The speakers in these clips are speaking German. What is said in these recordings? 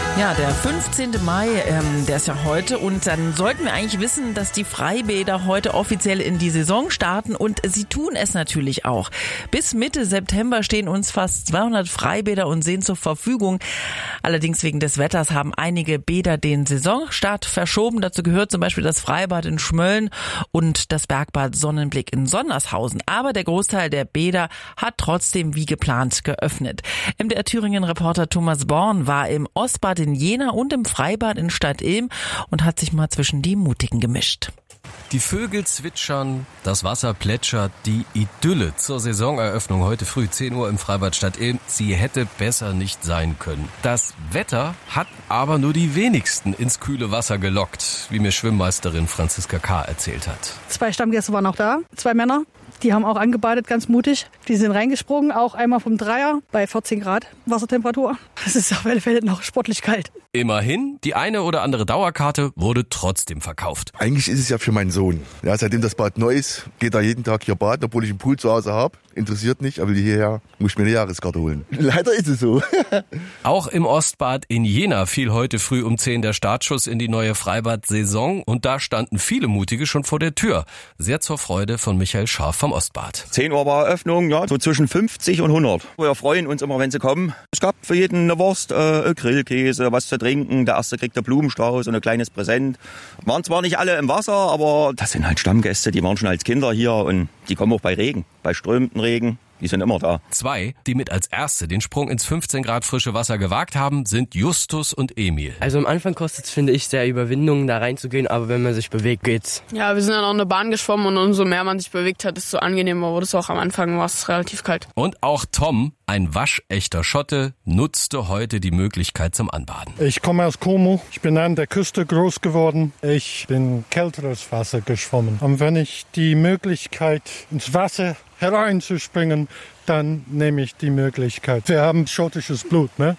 Ja, der 15. Mai, der ist ja heute und dann sollten wir eigentlich wissen, dass die Freibäder heute offiziell in die Saison starten und sie tun es natürlich auch. Bis Mitte September stehen uns fast 200 Freibäder und Seen zur Verfügung. Allerdings wegen des Wetters haben einige Bäder den Saisonstart verschoben. Dazu gehört zum Beispiel das Freibad in Schmölln und das Bergbad Sonnenblick in Sonnershausen. Aber der Großteil der Bäder hat trotzdem wie geplant geöffnet. MDR Thüringen-Reporter Thomas Born war im Ostbad in Jena und im Freibad in Stadtilm und hat sich mal zwischen die Mutigen gemischt. Die Vögel zwitschern, das Wasser plätschert, die Idylle zur Saisoneröffnung heute früh 10 Uhr im Freibad Stadtilm. Sie hätte besser nicht sein können. Das Wetter hat aber nur die wenigsten ins kühle Wasser gelockt, wie mir Schwimmmeisterin Franziska K. erzählt hat. 2 Stammgäste waren auch da, 2 Männer. Die haben auch angebadet, ganz mutig. Die sind reingesprungen, auch einmal vom Dreier bei 14 Grad Wassertemperatur. Das ist auf alle Fälle noch sportlich kalt. Immerhin, die eine oder andere Dauerkarte wurde trotzdem verkauft. Eigentlich ist es ja für meinen Sohn. Ja, seitdem das Bad neu ist, geht er jeden Tag hier baden, obwohl ich einen Pool zu Hause habe. Interessiert nicht, aber hierher muss ich mir eine Jahreskarte holen. Leider ist es so. Auch im Ostbad in Jena fiel heute früh um 10 der Startschuss in die neue Freibad-Saison und da standen viele Mutige schon vor der Tür. Sehr zur Freude von Michael Scharf vom Ostbad. 10 Uhr war Eröffnung, ja, so zwischen 50 und 100. Wir freuen uns immer, wenn sie kommen. Es gab für jeden eine Wurst, Grillkäse, was zu trinken. Der Erste kriegt einen Blumenstrauß und ein kleines Präsent. Waren zwar nicht alle im Wasser, aber das sind halt Stammgäste, die waren schon als Kinder hier und die kommen auch bei Regen, bei strömenden Regen. Die sind immer da. 2, die mit als Erste den Sprung ins 15 Grad frische Wasser gewagt haben, sind Justus und Emil. Also am Anfang kostet es, finde ich, sehr Überwindung, da reinzugehen, aber wenn man sich bewegt, geht's. Ja, wir sind dann auch eine Bahn geschwommen und umso mehr man sich bewegt hat, desto angenehmer wurde es auch. Am Anfang war es relativ kalt. Und auch Tom, ein waschechter Schotte, nutzte heute die Möglichkeit zum Anbaden. Ich komme aus Como, ich bin an der Küste groß geworden. Ich bin kälteres Wasser geschwommen. Und wenn ich die Möglichkeit ins Wasser hereinzuspringen, dann nehme ich die Möglichkeit. Wir haben schottisches Blut, ne?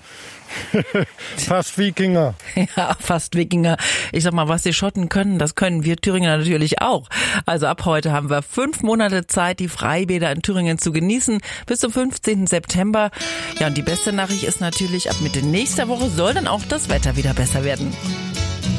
Fast Wikinger. Ja, fast Wikinger. Ich sag mal, was die Schotten können, das können wir Thüringer natürlich auch. Also ab heute haben wir 5 Monate Zeit, die Freibäder in Thüringen zu genießen, bis zum 15. September. Ja, und die beste Nachricht ist natürlich, ab Mitte nächster Woche soll dann auch das Wetter wieder besser werden.